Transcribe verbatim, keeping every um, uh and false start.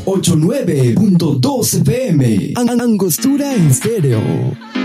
ochenta y nueve punto dos F M. Angostura en estéreo.